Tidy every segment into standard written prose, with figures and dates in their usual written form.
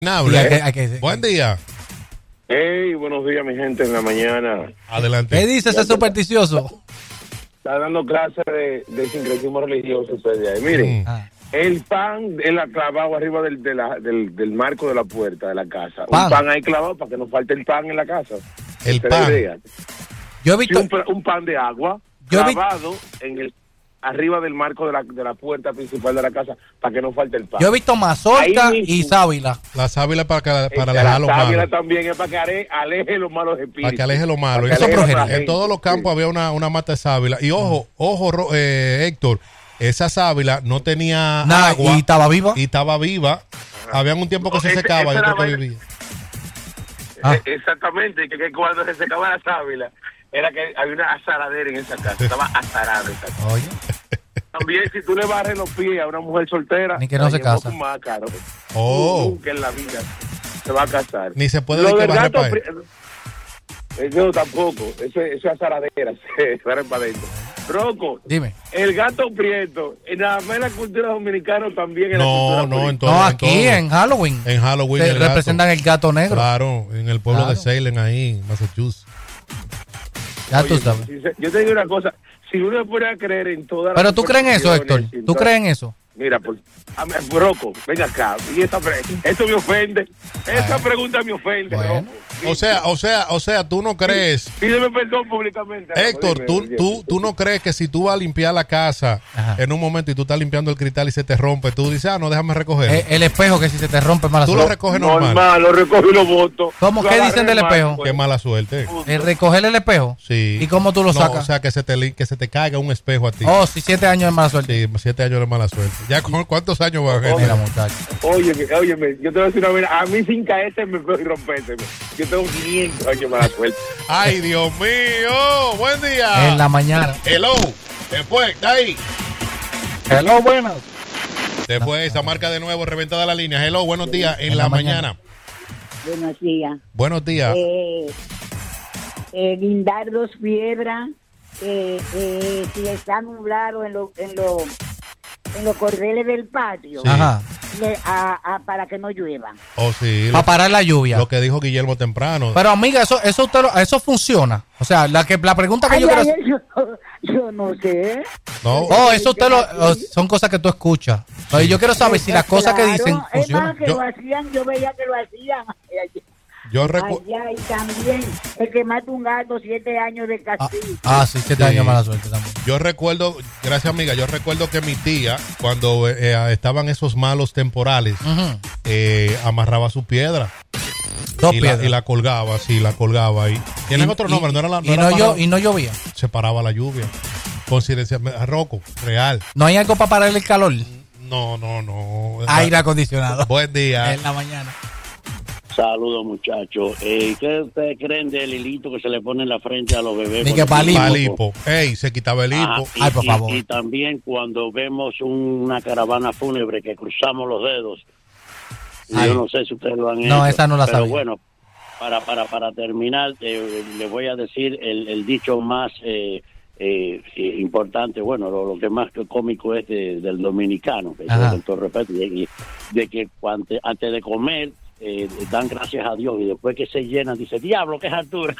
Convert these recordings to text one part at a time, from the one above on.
Buen día. Hey, buenos días, mi gente, en la mañana. Adelante. ¿Qué dice ese supersticioso? Está dando clases de sincretismo religioso usted de ahí. Miren, el pan en la clavado arriba del marco de la puerta de la casa. ¿Pan? Un pan ahí clavado para que no falte el pan en la casa. El pan. Yo he visto... Sí, un pan de agua clavado arriba del marco de la puerta principal de la casa para que no falte el pan. Yo he visto mazorca y sábila. La sábila para alejar los malos. La sábila malos. también es para que aleje los malos espíritus. Para que aleje los malos. En todos los campos había una mata de sábila. Y ojo, Héctor, esa sábila no tenía agua. Y estaba viva. Habían un tiempo que se secaba y otro que vivía. Exactamente, que cuando se secaba la sábila era que había una azaradera en esa casa, estaba azarada esa casa. Oye. También si tú le barres los pies a una mujer soltera, ni que no se casa. Más caro. Nunca en la vida se va a casar. Ni se puede que barre para él. Yo tampoco, eso es azaradera, se barre para adentro. Rocco, dime. El gato prieto, en la cultura dominicana también. En Halloween. En Halloween. Se representan el gato negro. Claro, en el pueblo de Salem, ahí, en Massachusetts. Ya tú sabes. Yo te digo una cosa, si uno puede creer en todas las... Pero tú crees en eso, Héctor. ¿Tú crees en eso? Mira, Rocco, ven acá. Y esto me ofende. Esta pregunta me ofende, bueno. Rocco. O sea, tú no crees. Pídeme perdón públicamente. Héctor, tú no crees que si tú vas a limpiar la casa en un momento y tú estás limpiando el cristal y se te rompe, tú dices, no, déjame recoger. El espejo que si se te rompe mala suerte. Tú lo recoges normal. Normal, lo recojo y lo boto. ¿Cómo? ¿Qué dicen del espejo? Qué mala suerte. ¿Recoger el espejo? Sí. ¿Y cómo tú lo sacas? O sea, que se te caiga un espejo a ti. Oh, sí, 7 años de mala suerte. Sí, 7 años de mala suerte. ¿Ya cuántos años va a venir? Mira, muchacho. Óyeme, yo te voy a decir una vez, a mí sin caerse me puedo romperse. Yo tengo 500 años mala suerte. Ay, Dios mío, buen día. En la mañana. Hello, después, ahí. Hello, buenas. Después, esa marca de nuevo, reventada la línea. Hello, buenos días, en la mañana. Buenos días. Buenos días. Guindardos Piedra, si está nublado en los cordeles del patio, sí. para que no llueva. Oh, sí. Para parar la lluvia. Lo que dijo Guillermo temprano. Pero amiga, eso funciona. O sea, la pregunta que yo quiero hacer. Yo no sé. No. Oh, eso son cosas que tú escuchas. Sí. Yo quiero saber si las cosas que dicen funcionan. Yo veía que lo hacían. Yo recuerdo. Y también el que mata un gato, 7 años de castigo. Sí, 7 años mala suerte también. Yo recuerdo, gracias amiga, yo recuerdo que mi tía, cuando estaban esos malos temporales, amarraba su piedra. Y la colgaba, la colgaba ahí. Tienen otro nombre, no era la... y no llovía. Se paraba la lluvia. Coincidencia, Rocco, real. ¿No hay algo para parar el calor? No. Aire acondicionado. Buen día. En la mañana. Saludos, muchachos. ¿Qué ustedes creen del hilito que se le pone en la frente a los bebés? Ni que palipo. Se quitaba el hipo. Ay, por favor. Y también cuando vemos una caravana fúnebre que cruzamos los dedos. Yo no sé si ustedes lo han hecho. No, esa no la sabía. Pero bueno, para terminar, le voy a decir el dicho más importante, bueno, lo que más cómico es del dominicano, que yo con todo respeto, de que antes de comer, dan gracias a Dios y después que se llenan dice, diablo, que es altura.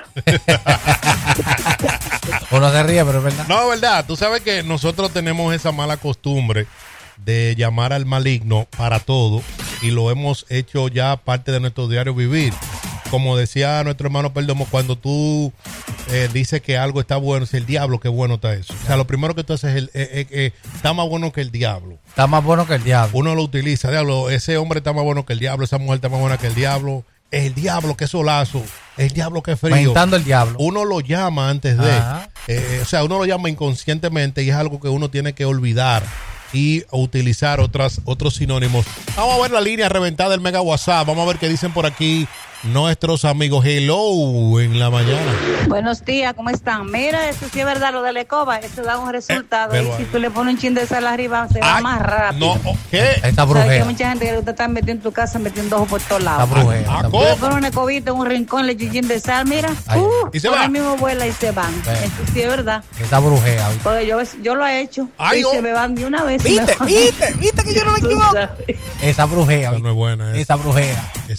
Uno se ríe, pero es verdad. No, verdad, tú sabes que nosotros tenemos esa mala costumbre de llamar al maligno para todo y lo hemos hecho ya parte de nuestro diario vivir. Como decía nuestro hermano Perdomo, cuando tú dices que algo está bueno, es el diablo, qué bueno está eso. O sea, lo primero que tú haces es está más bueno que el diablo. Está más bueno que el diablo. Uno lo utiliza, diablo, ese hombre está más bueno que el diablo, esa mujer está más buena que el diablo. El diablo, qué solazo. El diablo, qué frío. Mentando el diablo. Uno lo llama antes de. O sea, uno lo llama inconscientemente y es algo que uno tiene que olvidar y utilizar otros sinónimos. Vamos a ver la línea reventada del Mega WhatsApp. Vamos a ver qué dicen por aquí nuestros amigos. Hello en la mañana. Buenos días, ¿cómo están? Mira, eso sí es verdad, lo de la escoba, eso da un resultado. Y si tú le pones un chin de sal arriba, se va más rápido. No, ¿qué? Esta ¿Sabes que brujea. hay mucha gente que te está metiendo en tu casa, metiendo ojos por todos lados? Esta brujea. Ah, esta Tú le brujea. pones una escobita en un rincón, le chin de sal, mira, Ay. Y se por va. el mismo vuela y se van. Ve. Eso sí es verdad. Esta brujea. Porque yo lo he hecho. Ay, y oh. se me van de una vez. ¿Viste que yo no me Tú equivoco? sabes. Esa brujea. Esa no es buena, Esa brujea. Esa